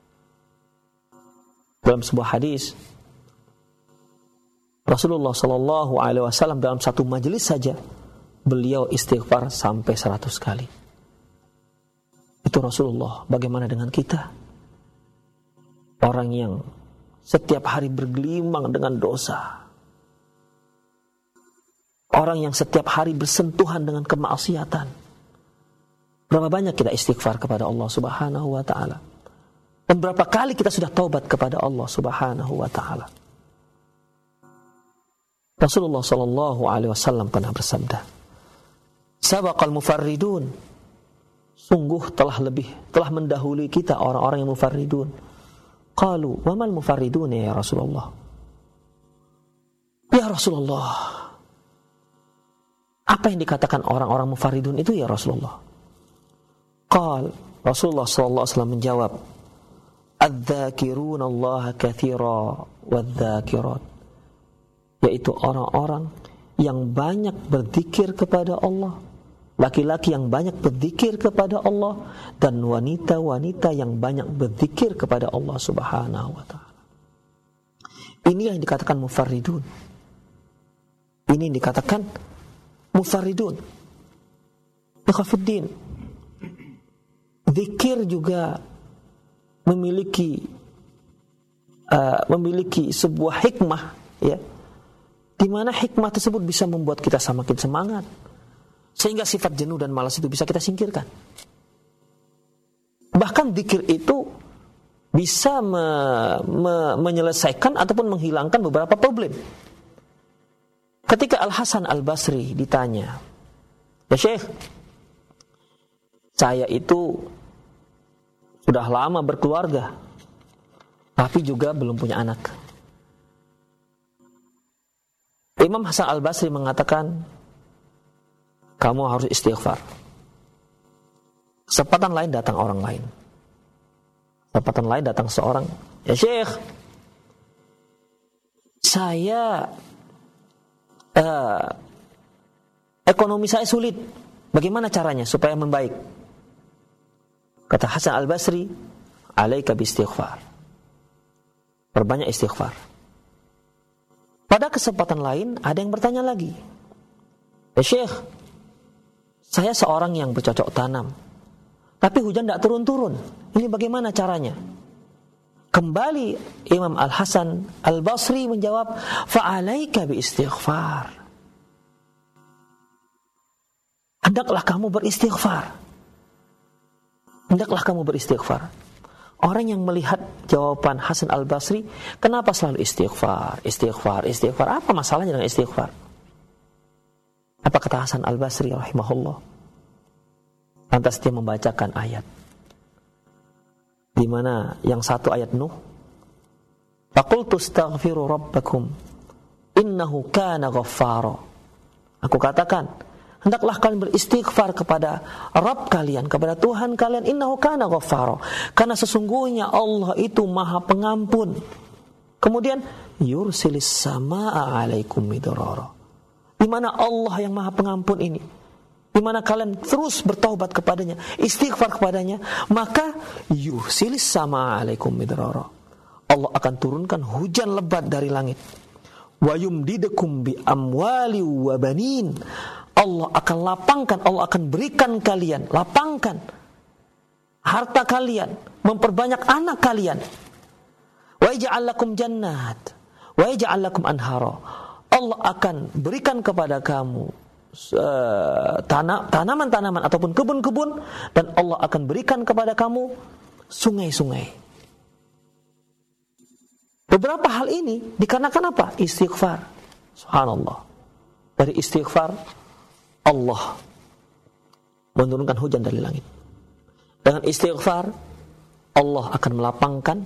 Dalam sebuah hadis Rasulullah sallallahu alaihi wasallam dalam satu majelis saja beliau istighfar sampai 100 kali. Itu Rasulullah. Bagaimana dengan kita? Orang yang setiap hari bergelimang dengan dosa. Orang yang setiap hari bersentuhan dengan kemaksiatan. Berapa banyak kita istighfar kepada Allah Subhanahu wa taala? Dan berapa kali kita sudah taubat kepada Allah Subhanahu wa taala? Rasulullah sallallahu alaihi wasallam pernah bersabda, "Sabaqal mufarridun." Sungguh telah mendahului kita orang-orang yang mufarridun. Qalu, "Wa mal mufarridun ya Rasulullah?" Ya Rasulullah, apa yang dikatakan orang-orang mufarridun itu ya Rasulullah? Rasulullah sallallahu alaihi wasallam menjawab, "Adz-dzakiruna Allah katsira wadz-dzakirat." Yaitu orang-orang yang banyak berzikir kepada Allah, laki-laki yang banyak berzikir kepada Allah, dan wanita-wanita yang banyak berzikir kepada Allah Subhanahu wa taala. Ini yang dikatakan mufarridun. Ini yang dikatakan mufarridun. Ikhwatiddin, zikir juga memiliki sebuah hikmah, ya, di mana hikmah tersebut bisa membuat kita semakin semangat, sehingga sifat jenuh dan malas itu bisa kita singkirkan. Bahkan zikir itu bisa menyelesaikan ataupun menghilangkan beberapa problem. Ketika Al-Hasan Al-Basri ditanya, "Ya Syekh, saya itu sudah lama berkeluarga, tapi juga belum punya anak." Imam Hasan Al-Basri mengatakan, "Kamu harus istighfar." Kesempatan lain datang orang lain. Kesempatan lain datang seorang, "Ya Syekh, saya ekonomi saya sulit. Bagaimana caranya supaya membaik?" Kata Hasan Al-Basri, "Alaika bistighfar." Perbanyak istighfar. Pada kesempatan lain ada yang bertanya lagi, "Ya Syekh, saya seorang yang bercocok tanam, tapi hujan tidak turun-turun. Ini bagaimana caranya?" Kembali Imam Al-Hasan Al-Basri menjawab, "Fa'alaika bi-istighfar." Hendaklah kamu beristighfar. Hendaklah kamu beristighfar. Orang yang melihat jawaban Hasan Al-Basri, kenapa selalu istighfar, istighfar, istighfar? Apa masalahnya dengan istighfar? Apa kata Hasan Al-Basri rahimahullah? Lantas dia membacakan ayat, di mana yang satu ayat Nuh, "Faqultu astaghfiru rabbakum innahu kana ghaffara." Aku katakan, hendaklah kalian beristighfar kepada Rabb kalian, kepada Tuhan kalian, innahu kana ghaffara, karena sesungguhnya Allah itu Maha Pengampun. Kemudian yursilis samaa 'alaikum midrara. Di mana Allah yang Maha Pengampun ini, di mana kalian terus bertaubat kepadanya, istighfar kepadanya, maka yursilis samaa 'alaikum midrara. Allah akan turunkan hujan lebat dari langit. Wa yumdidukum bi amwali wa banin. Allah akan lapangkan, Allah akan berikan kalian, lapangkan harta kalian, memperbanyak anak kalian. Wa yaj'al lakum jannat, wa yaj'al lakum anhara. Allah akan berikan kepada kamu tanaman-tanaman ataupun kebun-kebun, dan Allah akan berikan kepada kamu sungai-sungai. Beberapa hal ini dikarenakan apa? Istighfar. Subhanallah. Dari istighfar Allah menurunkan hujan dari langit. Dengan istighfar Allah akan melapangkan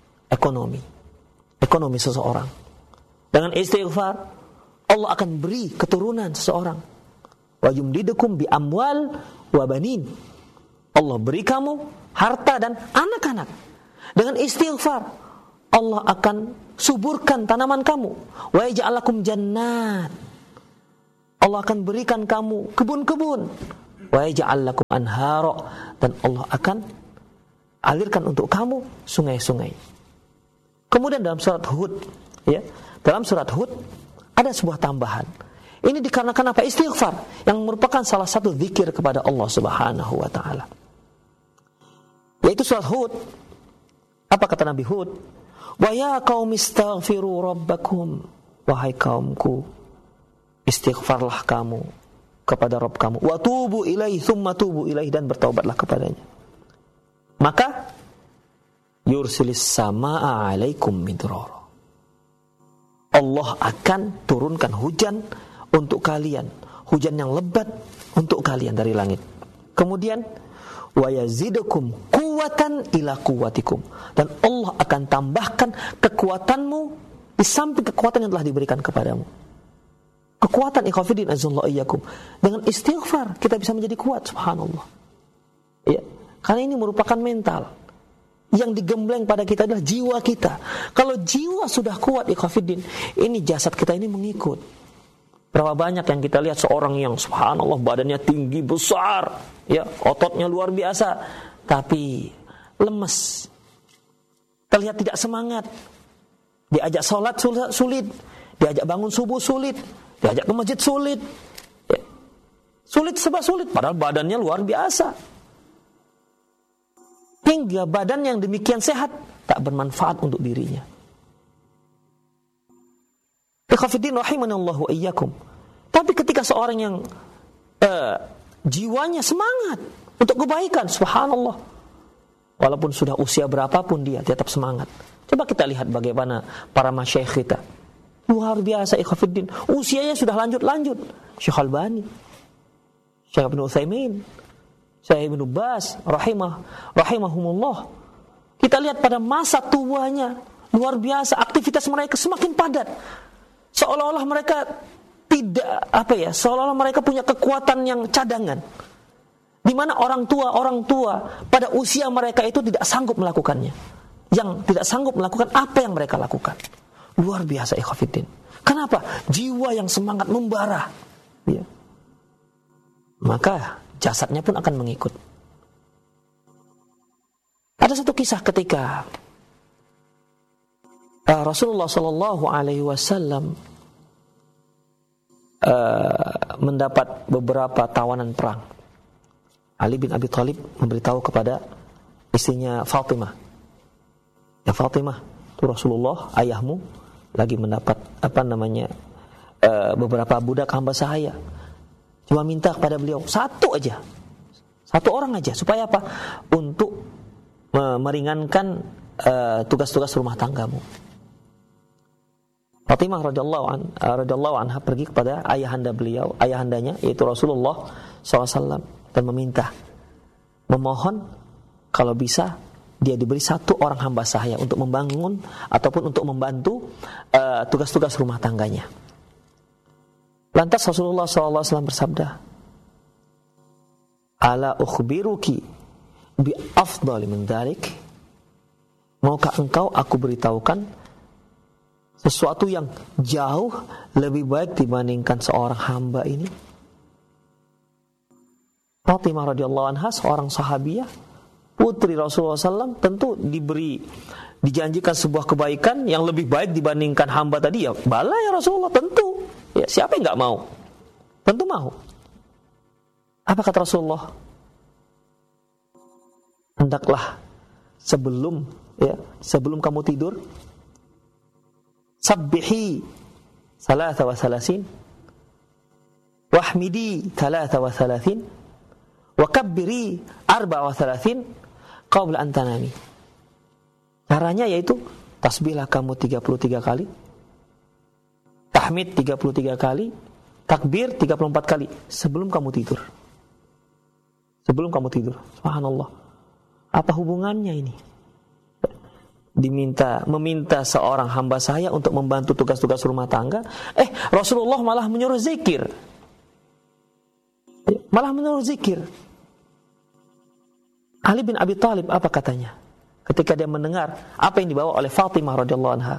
ekonomi seseorang. Dengan istighfar Allah akan beri keturunan seseorang. Wa yumdidukum bi amwal wa banin. Allah beri kamu harta dan anak-anak. Dengan istighfar Allah akan suburkan tanaman kamu. Wa yaj'al lakum jannat. Allah akan berikan kamu kebun-kebun. Wa yaj'al lakum anhara, dan Allah akan alirkan untuk kamu sungai-sungai. Kemudian dalam surat Hud, ya, dalam surat Hud ada sebuah tambahan. Ini dikarenakan apa? Istighfar, yang merupakan salah satu zikir kepada Allah Subhanahu wa taala. Yaitu surat Hud. Apa kata Nabi Hud? Wa ya qaumi istaghfiru rabbakum. Wahai kaumku, istighfarlah kamu kepada Rabb kamu. Wa tubu ilaihi tsumma tubu ilaihi, dan bertaubatlah kepadanya. Maka yursilis samaa 'alaikum midrara. Allah akan turunkan hujan untuk kalian, hujan yang lebat untuk kalian dari langit. Kemudian wa yazidukum quwwatan ila quwwatikum, dan Allah akan tambahkan kekuatanmu di samping kekuatan yang telah diberikan kepadamu. Kekuatan ikhwafidin azallahu iyyakum. Dengan istighfar kita bisa menjadi kuat, subhanallah. Ya, karena ini merupakan mental. Yang digembleng pada kita adalah jiwa kita. Kalau jiwa sudah kuat ikhwafidin, ini jasad kita ini mengikut. Berapa banyak yang kita lihat seorang yang subhanallah badannya tinggi besar, ya, ototnya luar biasa, tapi lemes, terlihat tidak semangat. Diajak sholat sulit, diajak bangun subuh sulit, diajak ke masjid sulit, ya. Sulit sebab sulit, padahal badannya luar biasa. Hingga badan yang demikian sehat tak bermanfaat untuk dirinya. Ikhwatiddin rahimanallahu iyyakum. Tapi ketika seorang yang jiwanya semangat untuk kebaikan, subhanallah, walaupun sudah usia berapapun dia tetap semangat. Coba kita lihat bagaimana para masyayikh kita. Luar biasa ikhwatiddin. Usianya sudah lanjut-lanjut. Syekh Albani, Syekh Ibnu Utsaimin, Syekh Ibnu Baz rahimahumullah. Kita lihat pada masa tuanya luar biasa, aktivitas mereka semakin padat. Seolah-olah mereka seolah-olah mereka punya kekuatan yang cadangan. Di mana orang tua pada usia mereka itu tidak sanggup melakukannya. Yang tidak sanggup melakukan apa yang mereka lakukan. Luar biasa ikhwatiddin. Kenapa? Jiwa yang semangat membara. Ya. Maka jasadnya pun akan mengikut. Ada satu kisah ketika Rasulullah Shallallahu Alaihi Wasallam mendapat beberapa tawanan perang. Ali bin Abi Thalib memberitahu kepada istrinya Fatimah, ya Fatimah, itu Rasulullah ayahmu lagi mendapat beberapa budak hamba sahaya. Cuma minta kepada beliau satu orang aja, supaya apa? Untuk meringankan tugas-tugas rumah tanggamu. Fatimah radhiyallahu anha pergi kepada ayahandanya yaitu Rasulullah SAW, dan memohon kalau bisa dia diberi satu orang hamba sahaya untuk membangun ataupun untuk membantu tugas-tugas rumah tangganya. Lantas Rasulullah SAW bersabda, "Ala ukhbiruki bi afdali min dzalik?" Maukah engkau aku beritahukan sesuatu yang jauh lebih baik dibandingkan seorang hamba ini? Fatimah radhiyallahu anha, seorang sahabiyah, putri Rasulullah SAW, tentu dijanjikan sebuah kebaikan yang lebih baik dibandingkan hamba tadi. Ya bala ya Rasulullah, tentu. Ya, siapa yang nggak mau? Tentu mau. Apa kata Rasulullah? Hendaklah sebelum kamu tidur, sabbihi 33, wahmidi 33, wa kabbiri 34 qabla an tanami. Caranya yaitu tasbihlah kamu 33 kali, tahmid 33 kali, takbir 34 kali sebelum kamu tidur. Sebelum kamu tidur. Subhanallah. Apa hubungannya ini? Meminta seorang hamba saya untuk membantu tugas-tugas rumah tangga. Rasulullah malah menyuruh zikir. Ali bin Abi Thalib apa katanya? ketika dia mendengar apa yang dibawa oleh Fatimah radhiyallahu anha.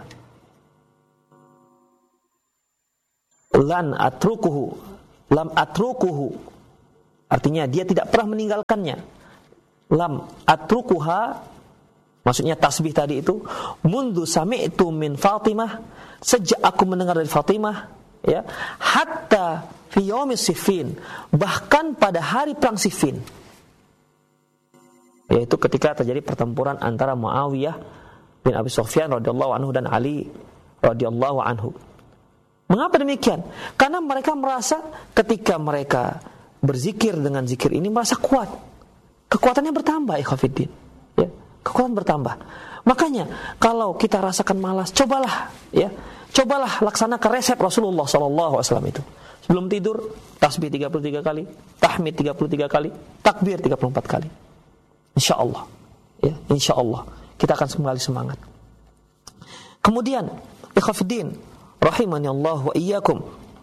Lam atrukuhu. Artinya dia tidak pernah meninggalkannya. Lam atrukuha, maksudnya tasbih tadi itu, mundu sami'tu min Fatimah, sejak aku mendengar dari Fatimah, ya, hatta fi yaumis Siffin, bahkan pada hari perang Siffin, yaitu ketika terjadi pertempuran antara Muawiyah bin Abi Sufyan radhiyallahu anhu dan Ali radhiyallahu anhu. Mengapa demikian? Karena mereka merasa ketika mereka berzikir dengan zikir ini merasa kuat. Kekuatannya bertambah, ikhwatiddin. Ya, kekuatan bertambah. Makanya kalau kita rasakan malas, cobalah laksanakan resep Rasulullah SAW itu. Sebelum tidur, tasbih 33 kali, tahmid 33 kali, takbir 34 kali. Insyaallah. Ya, insyaallah kita akan kembali semangat. Kemudian, ikhwatiddin rahimani Allah wa iyyakum,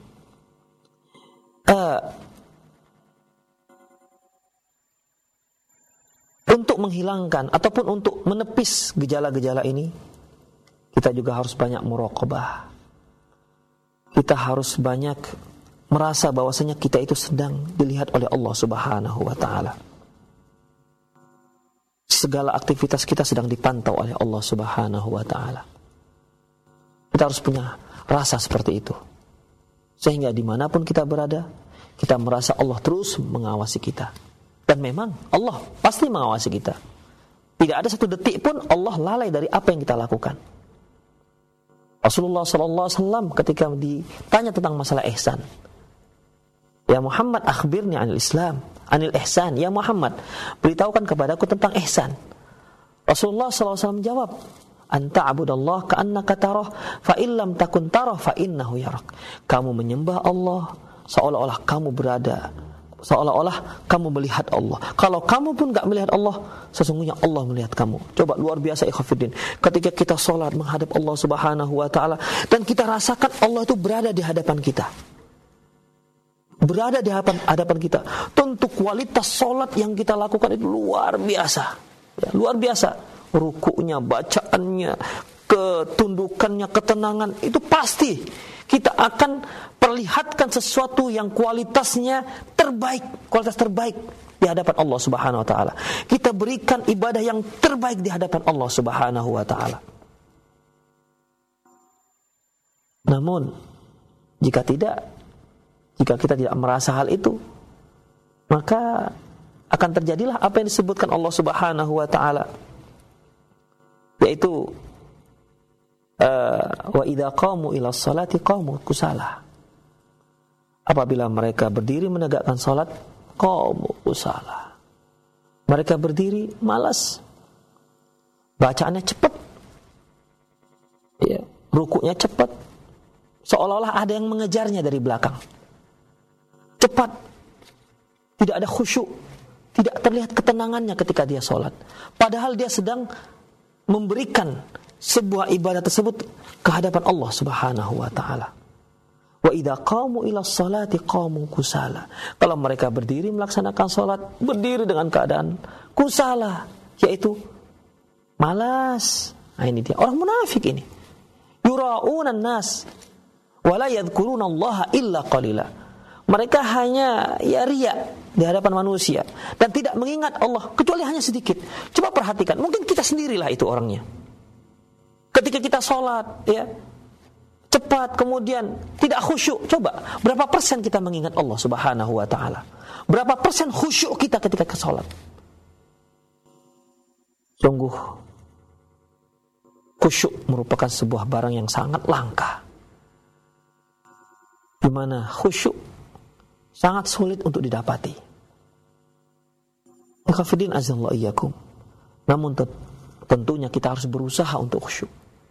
untuk menghilangkan ataupun untuk menepis gejala-gejala ini, kita juga harus banyak muraqabah. Kita harus banyak merasa bahwasanya kita itu sedang dilihat oleh Allah Subhanahu wa taala. Segala aktivitas kita sedang dipantau oleh Allah Subhanahu wa taala. Kita harus punya rasa seperti itu, sehingga dimanapun kita berada, kita merasa Allah terus mengawasi kita. Dan memang Allah pasti mengawasi kita. Tidak ada satu detik pun Allah lalai dari apa yang kita lakukan. Rasulullah SAW ketika ditanya tentang masalah ihsan, ya Muhammad, akhbirni anil Islam, anil ihsan. Ya Muhammad, beritahukan kepadaku tentang ihsan. Rasulullah SAW menjawab, anta abudallah ka'annaka tarah, fa illam takun tarah fa innahu yarak. Kamu menyembah Allah seolah-olah kamu berada, seolah-olah kamu melihat Allah. Kalau kamu pun gak melihat Allah, sesungguhnya Allah melihat kamu. Coba, luar biasa ikhwatiddin. Ketika kita sholat menghadap Allah Subhanahu wa ta'ala, dan kita rasakan Allah itu berada di hadapan kita, berada di hadapan kita, tentu kualitas sholat yang kita lakukan itu luar biasa, ya, luar biasa. Rukuknya, bacaannya, ketundukannya, ketenangan, itu pasti kita akan perlihatkan sesuatu yang kualitasnya terbaik, kualitas terbaik di hadapan Allah Subhanahu wa taala. Kita berikan ibadah yang terbaik di hadapan Allah Subhanahu wa taala. Namun jika kita tidak merasa hal itu, maka akan terjadilah apa yang disebutkan Allah Subhanahu wa taala, yaitu wa idza qamu ila sholati qamu kusala. Apabila mereka berdiri menegakkan salat, qamu kusala. Mereka berdiri malas. Bacaannya cepat. Ya, rukuknya cepat. Seolah-olah ada yang mengejarnya dari belakang. Cepat. Tidak ada khusyuk. Tidak terlihat ketenangannya ketika dia salat. Padahal dia sedang memberikan sebuah ibadah tersebut ke hadapan Allah Subhanahu wa taala. Wa idza qamu ila sholati qamu kusala. Kalau mereka berdiri melaksanakan salat, berdiri dengan keadaan kusala, yaitu malas. Nah, ini dia orang munafik ini. Yura'unan nas wa la yadhkuruna Allah illa qalila. Mereka hanya riya di hadapan manusia dan tidak mengingat Allah kecuali hanya sedikit. Coba perhatikan, mungkin kita sendirilah itu orangnya. Ketika kita sholat, ya, cepat, kemudian tidak khusyuk. Coba, berapa persen kita mengingat Allah Subhanahu wa ta'ala? Berapa persen khusyuk kita ketika ke sholat? Sungguh, khusyuk merupakan sebuah barang yang sangat langka, di mana khusyuk sangat sulit untuk didapati. Ikhwatiddin azallahu iyyakum. Namun tentunya kita harus berusaha untuk khusyuk.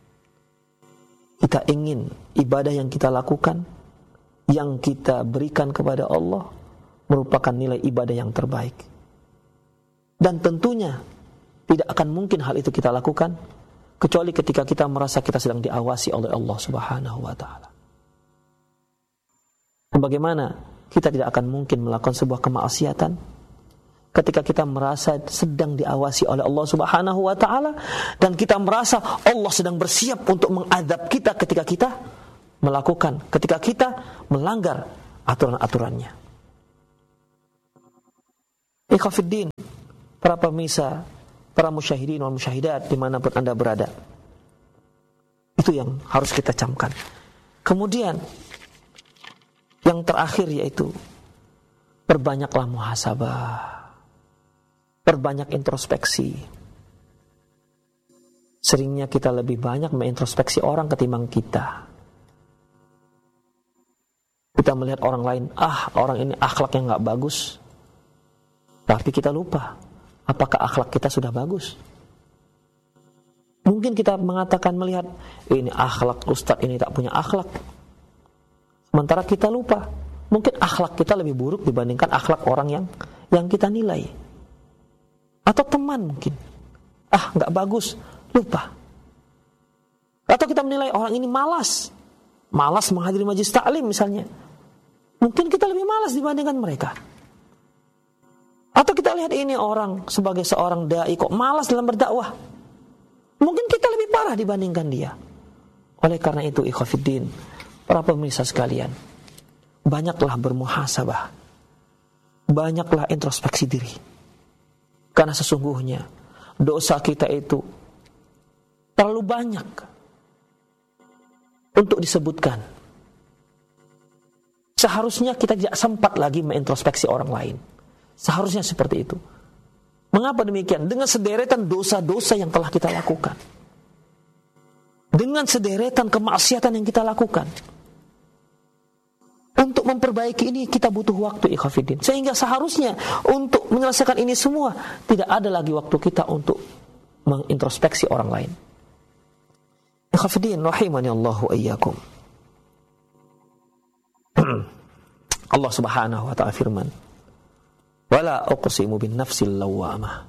Kita ingin ibadah yang kita lakukan, yang kita berikan kepada Allah, merupakan nilai ibadah yang terbaik. Dan tentunya tidak akan mungkin hal itu kita lakukan kecuali ketika kita merasa kita sedang diawasi oleh Allah Subhanahu wa ta'ala. Bagaimana kita tidak akan mungkin melakukan sebuah kemaksiatan ketika kita merasa sedang diawasi oleh Allah Subhanahu wa taala dan kita merasa Allah sedang bersiap untuk mengadab kita ketika kita melanggar aturan-aturannya. Ikhwafiddin, para pemirsa, para musyahidin wal musyahidat dimanapun Anda berada, itu yang harus kita camkan. Kemudian yang terakhir yaitu perbanyaklah muhasabah, perbanyak introspeksi. Seringnya kita lebih banyak mengintrospeksi orang ketimbang kita. Kita melihat orang lain, orang ini akhlaknya gak bagus, tapi kita lupa apakah akhlak kita sudah bagus. Mungkin kita mengatakan melihat ini akhlak ustadz ini tak punya akhlak, sementara kita lupa mungkin akhlak kita lebih buruk dibandingkan akhlak orang yang kita nilai. Atau teman mungkin gak bagus, lupa. Atau kita menilai orang ini malas menghadiri majelis taklim misalnya, mungkin kita lebih malas dibandingkan mereka. Atau kita lihat ini orang sebagai seorang dai kok malas dalam berdakwah, mungkin kita lebih parah dibandingkan dia. Oleh karena itu ikhwafiddin, para pemirsa sekalian, banyaklah bermuhasabah, banyaklah introspeksi diri. Karena sesungguhnya dosa kita itu terlalu banyak untuk disebutkan. Seharusnya kita tidak sempat lagi mengintrospeksi orang lain. Seharusnya seperti itu. Mengapa demikian? Dengan sederetan dosa-dosa yang telah kita lakukan, dengan sederetan kemaksiatan yang kita lakukan, untuk memperbaiki ini kita butuh waktu ikhwafidin. Sehingga seharusnya untuk menyelesaikan ini semua tidak ada lagi waktu kita untuk mengintrospeksi orang lain. Ikhwafidin rahimani Allahu ayyakum. Allah Subhanahu wa ta'ala firman, wala uqsimu bin nafsil lawwamah,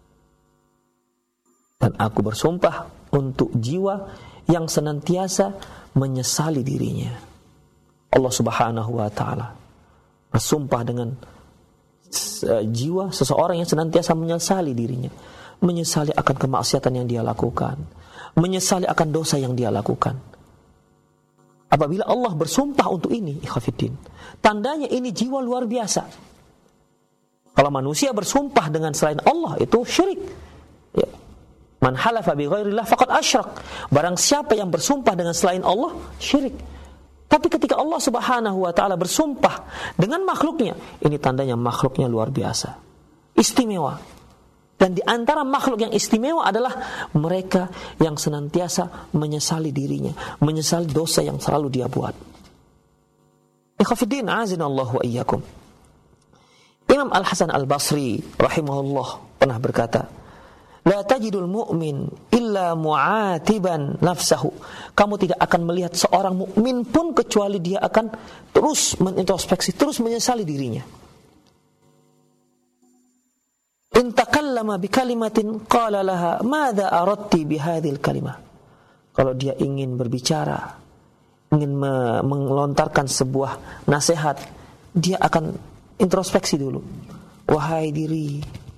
dan aku bersumpah untuk jiwa yang senantiasa menyesali dirinya. Allah Subhanahu wa ta'ala bersumpah dengan jiwa seseorang yang senantiasa menyesali dirinya, menyesali akan kemaksiatan yang dia lakukan, menyesali akan dosa yang dia lakukan. Apabila Allah bersumpah untuk ini, ikhwatiddin, tandanya ini jiwa luar biasa. Kalau manusia bersumpah dengan selain Allah itu syirik. Ya. Man halafa bi ghairillah faqad asyrak. Barang siapa yang bersumpah dengan selain Allah, syirik. Tapi ketika Allah Subhanahu wa ta'ala bersumpah dengan makhluknya, ini tandanya makhluknya luar biasa, istimewa. Dan di antara makhluk yang istimewa adalah mereka yang senantiasa menyesali dirinya, menyesali dosa yang selalu dia buat. Ikhwafiddin azinallahu wa iyyakum. Imam Al-Hasan Al-Basri rahimahullah pernah berkata, la tajidul mu'min illa mu'atiban nafsahu. Kamu tidak akan melihat seorang mukmin pun kecuali dia akan terus menintrospeksi, terus menyesali dirinya. In takallama bi kalimatin qala laha madza aradti bi hadhil kalimah. Kalau dia ingin berbicara, ingin melontarkan sebuah nasihat, dia akan introspeksi dulu. Wahai diri,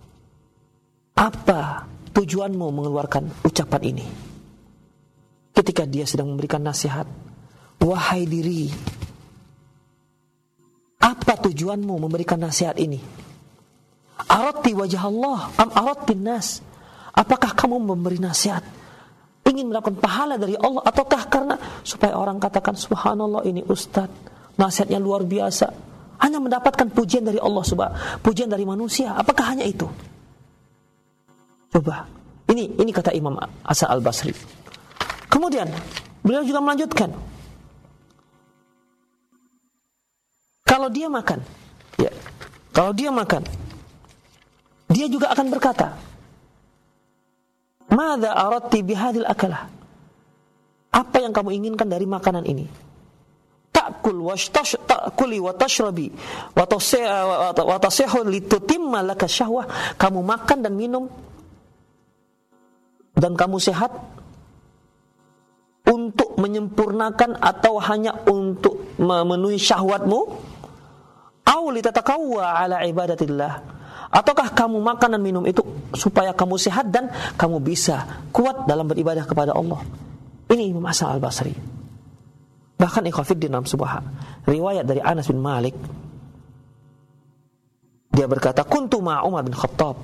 apa tujuanmu mengeluarkan ucapan ini? Ketika dia sedang memberikan nasihat, wahai diri, apa tujuanmu memberikan nasihat ini? Aradti wajah Allah am aradti nas? Apakah kamu memberi nasihat ingin mendapatkan pahala dari Allah, ataukah karena supaya orang katakan subhanallah ini ustaz nasihatnya luar biasa, hanya mendapatkan pujian dari Allah pujian dari manusia? Apakah hanya itu? Coba, ini kata Imam Hasan Al-Basri. Kemudian beliau juga melanjutkan, kalau dia makan, dia juga akan berkata, madza aradti bihadhil akalah? Apa yang kamu inginkan dari makanan ini? Ta'kuli wa tashrabi wa tasihu litutimma laka syahwah. Kamu makan dan minum dan kamu sehat untuk menyempurnakan atau hanya untuk memenuhi syahwatmu? Aw litatakawwa ala ibadatillah, Ataukah kamu makan dan minum itu supaya kamu sehat dan kamu bisa kuat dalam beribadah kepada Allah? Ini Imam Hasan al-Basri. Bahkan ikhwatiddin dalam sebuah riwayat dari Anas bin Malik, dia berkata, kuntu ma'a Umar bin Khattab